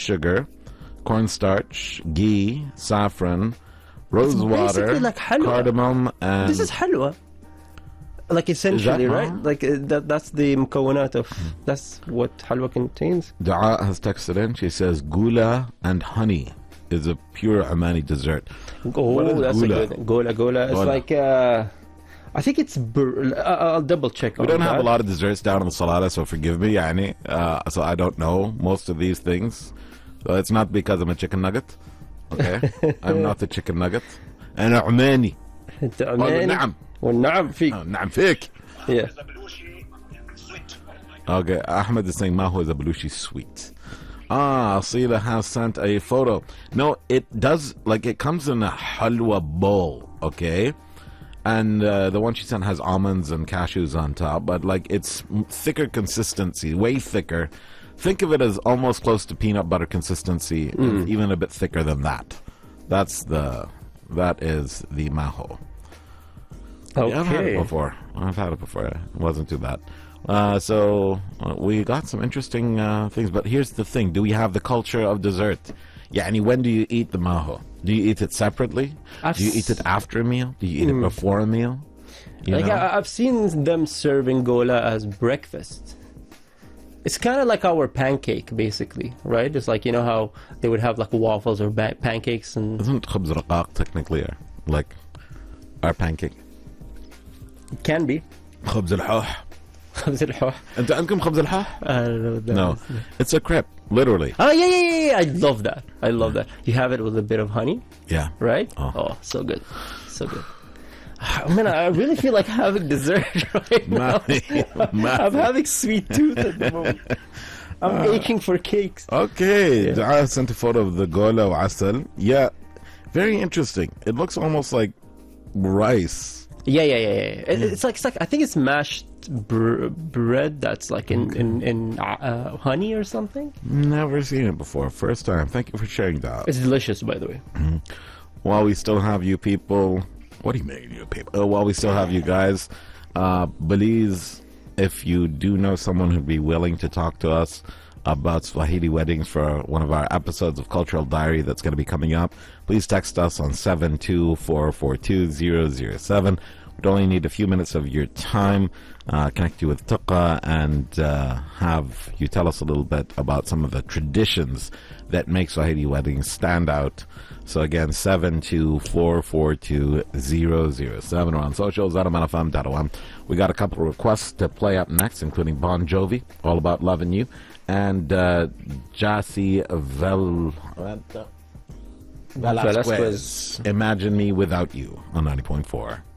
sugar, cornstarch, ghee, saffron, rose water, like halwa. cardamom, and... This is halwa. Like essentially, right? Like that's the مكونات of... That's what halwa contains. Dua has texted in. She says, gula and honey is a pure Omani dessert. Oh, that's gula? a good... Gula. It's like... I think it's... I'll double check. We don't have a lot of desserts down in the Salada, so forgive me, yani. So I don't know most of these things. So it's not because I'm a chicken nugget. Okay? I'm not the chicken nugget. أنا عماني. أنت عماني. نعم. والنعم فيك. نعم فيك. Yeah. Okay, Ahmed is saying Maho is a belushi sweet. Sila has sent a photo. No, it does, like, it comes in a halwa bowl, okay? And the one she sent has almonds and cashews on top, but, like, it's thicker consistency, way thicker. Think of it as almost close to peanut butter consistency, even a bit thicker than that. That is the Maho. Okay. Yeah, I've had it before. It wasn't too bad. So we got some interesting things. But here's the thing. Do we have the culture of dessert? Yeah, and when do you eat the Maho? Do you eat it separately? Do you eat it after a meal? Do you eat it before a meal? I've seen them serving gola as breakfast. It's kind of like our pancake, basically, right? It's like, you know how they would have like waffles or pancakes and... Isn't khubz raqaq technically like our pancake? It can be. خبز الحوح. خبز الحوح. أنت عندكم خبز الحوح? I don't know what that No, is. it's a crepe, literally. Oh, yeah. I love that. You have it with a bit of honey, Yeah. right? Oh, so good. So good. Man, I really feel like having dessert right now. I'm having sweet tooth at the moment. I'm aching for cakes. Okay, Yeah. Dua sent a photo of the gola wa asal. Yeah, very interesting. It looks almost like rice. Yeah. It's like I think it's mashed bread that's like in honey or something. Never seen it before. First time. Thank you for sharing that. It's delicious, by the way. While we still have you people, what do you mean, you people? While we still have you guys, Belize, if you do know someone who'd be willing to talk to us about Swahili weddings for one of our episodes of Cultural Diary that's going to be coming up, please text us on 72442-007. We'd only need a few minutes of your time, connect you with Tuqa, and have you tell us a little bit about some of the traditions that make Swahili weddings stand out. So again, 72442-007. We're on socials, ZMFM.om. We got a couple of requests to play up next, including Bon Jovi, All About Loving You, and Jassy Velasquez, Imagine Me Without You on 90.4.